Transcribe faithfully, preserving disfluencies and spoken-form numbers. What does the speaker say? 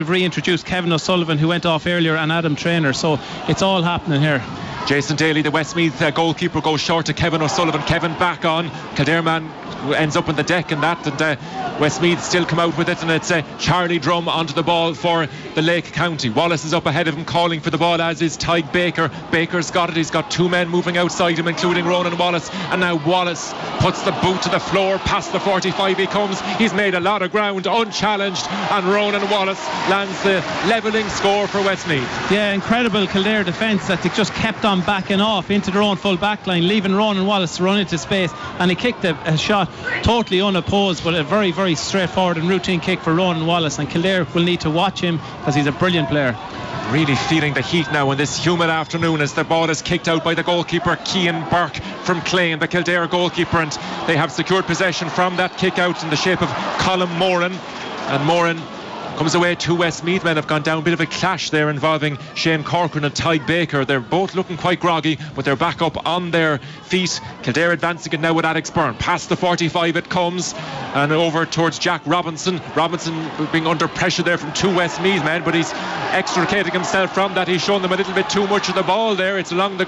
We've reintroduced Kevin O'Sullivan, who went off earlier, and Adam Traynor, so it's all happening here. Jason Daly, the Westmeath uh, goalkeeper, goes short to Kevin O'Sullivan. Kevin back on. Kildare man ends up on the deck and that, and uh, Westmeath still come out with it, and it's uh, Charlie Drum onto the ball for the Lake County. Wallace is up ahead of him calling for the ball, as is Tyke Baker. Baker's got it. He's got two men moving outside him, including Ronan Wallace, and now Wallace puts the boot to the floor. Past the forty-five he comes. He's made a lot of ground unchallenged, and Ronan Wallace lands the levelling score for Westmeath. Yeah, incredible Kildare defence that they just kept on backing off into their own full back line, leaving Ronan Wallace to run into space, and he kicked a, a shot totally unopposed, but a very very straightforward and routine kick for Ronan Wallace, and Kildare will need to watch him because he's a brilliant player. Really feeling the heat now in this humid afternoon as the ball is kicked out by the goalkeeper Cian Burke from Clane, the Kildare goalkeeper, and they have secured possession from that kick out in the shape of Colm Moran, and Moran comes away. Two Westmeath men have gone down. A bit of a clash there involving Shane Corcoran and Tyke Baker. They're both looking quite groggy, but they're back up on their feet. Kildare advancing it now with Alex Byrne. Past the forty-five it comes, and over towards Jack Robinson. Robinson being under pressure there from two Westmeath men, but he's extricating himself from that. He's shown them a little bit too much of the ball there. It's along the